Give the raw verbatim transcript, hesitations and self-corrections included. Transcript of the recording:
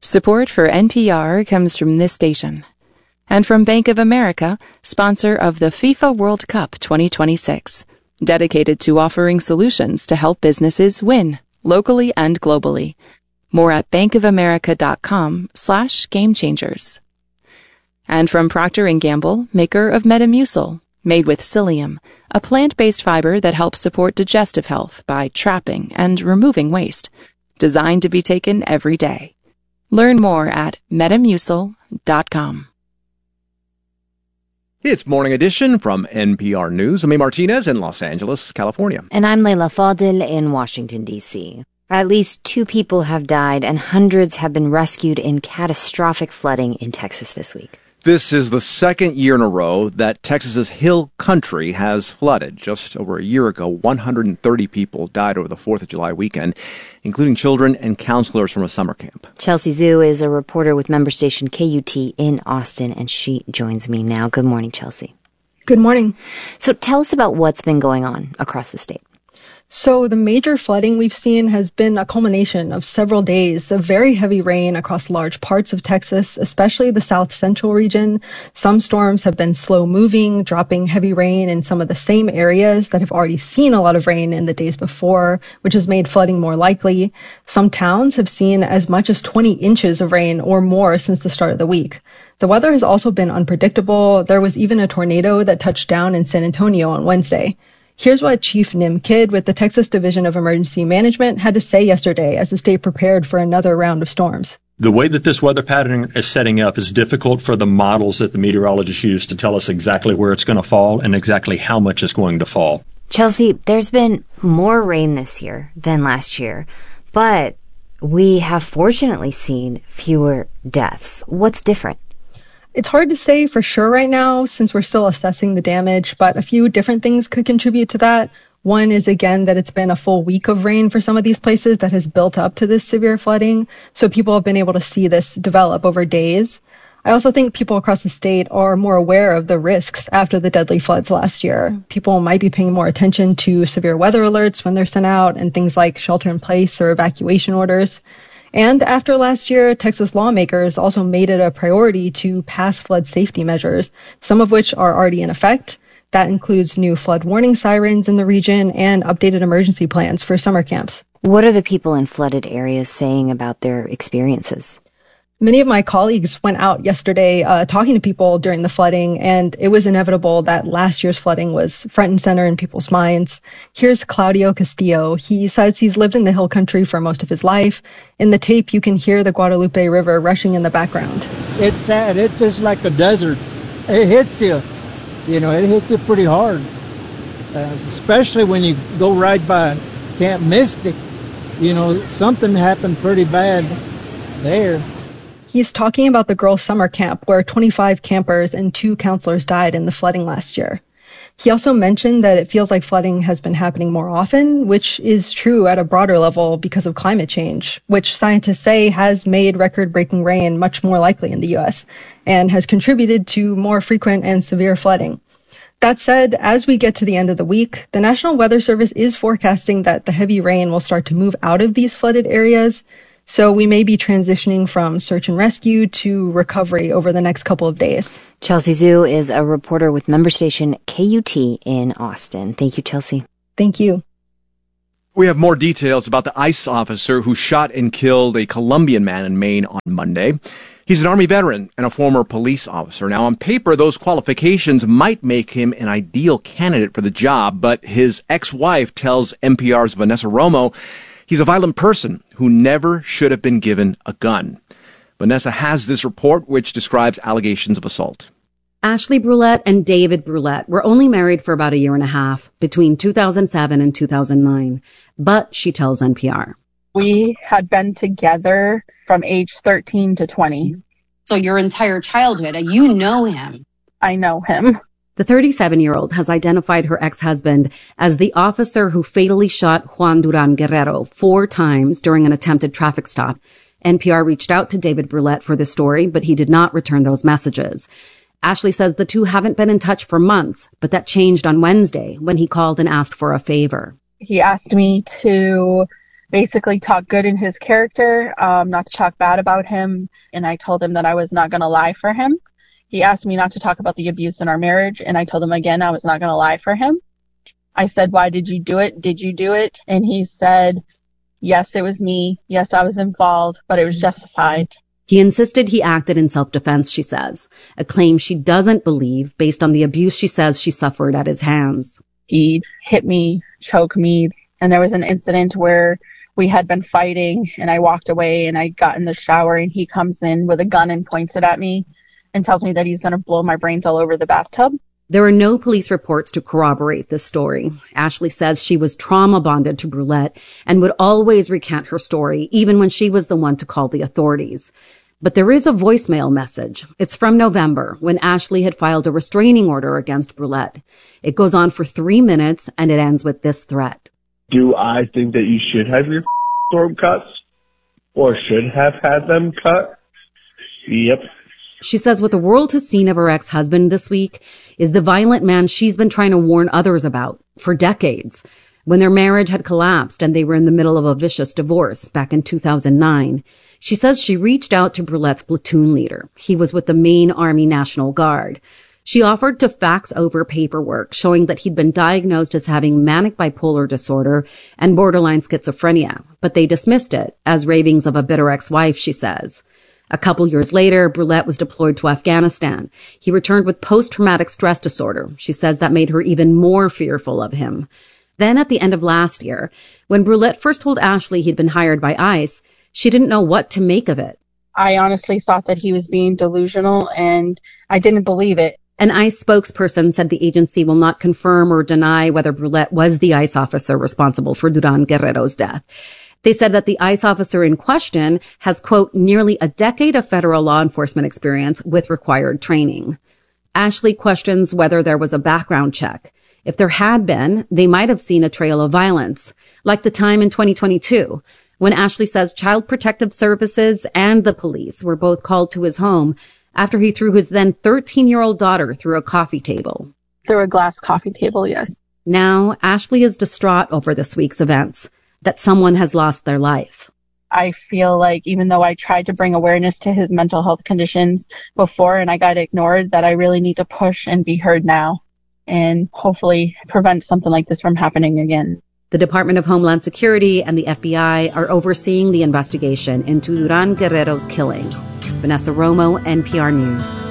Support for N P R comes from this station. And from Bank of America, sponsor of the FIFA World Cup twenty twenty-six, dedicated to offering solutions to help businesses win, locally and globally. More at bankofamerica.com slash game changers. And from Procter and Gamble, maker of Metamucil, made with psyllium, a plant-based fiber that helps support digestive health by trapping and removing waste, designed to be taken every day. Learn more at metamucil dot com. It's Morning Edition from N P R News. I'm A. Martinez in Los Angeles, California. And I'm Leila Fadel in Washington, D C At least two people have died and hundreds have been rescued in catastrophic flooding in Texas this week. This is the second year in a row that Texas's Hill Country has flooded. Just over a year ago, one hundred thirty people died over the fourth of July weekend, including children and counselors from a summer camp. Chelsea Zhu is a reporter with member station K U T in Austin, and she joins me now. Good morning, Chelsea. Good morning. So tell us about what's been going on across the state. So the major flooding we've seen has been a culmination of several days of very heavy rain across large parts of Texas, especially the south central region. Some storms have been slow moving, dropping heavy rain in some of the same areas that have already seen a lot of rain in the days before, which has made flooding more likely. Some towns have seen as much as twenty inches of rain or more since the start of the week. The weather has also been unpredictable. There was even a tornado that touched down in San Antonio on Wednesday. Here's what Chief Nim Kidd with the Texas Division of Emergency Management had to say yesterday as the state prepared for another round of storms. The way that this weather pattern is setting up is difficult for the models that the meteorologists use to tell us exactly where it's going to fall and exactly how much it's going to fall. Chelsea, there's been more rain this year than last year, but we have fortunately seen fewer deaths. What's different? It's hard to say for sure right now since we're still assessing the damage, but a few different things could contribute to that. One is, again, that it's been a full week of rain for some of these places that has built up to this severe flooding, so people have been able to see this develop over days. I also think people across the state are more aware of the risks after the deadly floods last year. People might be paying more attention to severe weather alerts when they're sent out and things like shelter in place or evacuation orders. And after last year, Texas lawmakers also made it a priority to pass flood safety measures, some of which are already in effect. That includes new flood warning sirens in the region and updated emergency plans for summer camps. What are the people in flooded areas saying about their experiences? Many of my colleagues went out yesterday uh, talking to people during the flooding, and it was inevitable that last year's flooding was front and center in people's minds. Here's Claudio Castillo. He says he's lived in the Hill Country for most of his life. In the tape, you can hear the Guadalupe River rushing in the background. It's sad. It's just like a desert. It hits you. You know, it hits you pretty hard, uh, especially when you go right by Camp Mystic. You know, something happened pretty bad there. He's talking about the girls' summer camp where twenty-five campers and two counselors died in the flooding last year. He also mentioned that it feels like flooding has been happening more often, which is true at a broader level because of climate change, which scientists say has made record-breaking rain much more likely in the U S and has contributed to more frequent and severe flooding. That said, as we get to the end of the week, the National Weather Service is forecasting that the heavy rain will start to move out of these flooded areas. So we may be transitioning from search and rescue to recovery over the next couple of days. Chelsea Zhu is a reporter with member station K U T in Austin. Thank you, Chelsea. Thank you. We have more details about the ICE officer who shot and killed a Colombian man in Maine on Monday. He's an Army veteran and a former police officer. Now, on paper, those qualifications might make him an ideal candidate for the job, but his ex-wife tells N P R's Vanessa Romo he's a violent person who never should have been given a gun. Vanessa has this report, which describes allegations of assault. Ashley Brulette and David Brulette were only married for about a year and a half, between two thousand seven and two thousand nine. But she tells N P R, we had been together from age thirteen to twenty. So your entire childhood, you know him. I know him. The thirty-seven-year-old has identified her ex-husband as the officer who fatally shot Juan Duran Guerrero four times during an attempted traffic stop. N P R reached out to David Brulette for this story, but he did not return those messages. Ashley says the two haven't been in touch for months, but that changed on Wednesday when he called and asked for a favor. He asked me to basically talk good in his character, um, not to talk bad about him. And I told him that I was not going to lie for him. He asked me not to talk about the abuse in our marriage, and I told him again I was not going to lie for him. I said, why did you do it? Did you do it? And he said, yes, it was me. Yes, I was involved, but it was justified. He insisted he acted in self-defense, she says, a claim she doesn't believe based on the abuse she says she suffered at his hands. He hit me, choked me, and there was an incident where we had been fighting, and I walked away, and I got in the shower, and he comes in with a gun and points it at me and tells me that he's going to blow my brains all over the bathtub. There are no police reports to corroborate this story. Ashley says she was trauma bonded to Brulette and would always recant her story, even when she was the one to call the authorities. But there is a voicemail message. It's from November, when Ashley had filed a restraining order against Brulette. It goes on for three minutes, and it ends with this threat. Do I think that you should have your throat cuts? Or should have had them cut? Yep. She says what the world has seen of her ex-husband this week is the violent man she's been trying to warn others about for decades. When their marriage had collapsed and they were in the middle of a vicious divorce back in two thousand nine, she says she reached out to Brulette's platoon leader. He was with the Maine Army National Guard. She offered to fax over paperwork showing that he'd been diagnosed as having manic bipolar disorder and borderline schizophrenia, but they dismissed it as ravings of a bitter ex-wife, she says. A couple years later, Brulette was deployed to Afghanistan. He returned with post-traumatic stress disorder. She says that made her even more fearful of him. Then at the end of last year, when Brulette first told Ashley he'd been hired by ICE, she didn't know what to make of it. I honestly thought that he was being delusional, and I didn't believe it. An ICE spokesperson said the agency will not confirm or deny whether Brulette was the ICE officer responsible for Duran Guerrero's death. They said that the ICE officer in question has, quote, nearly a decade of federal law enforcement experience with required training. Ashley questions whether there was a background check. If there had been, they might have seen a trail of violence, like the time in twenty twenty-two, when Ashley says Child Protective Services and the police were both called to his home after he threw his then thirteen-year-old daughter through a coffee table. Through a glass coffee table, yes. Now, Ashley is distraught over this week's events, that someone has lost their life. I feel like even though I tried to bring awareness to his mental health conditions before and I got ignored, that I really need to push and be heard now and hopefully prevent something like this from happening again. The Department of Homeland Security and the F B I are overseeing the investigation into Duran Guerrero's killing. Vanessa Romo, N P R News.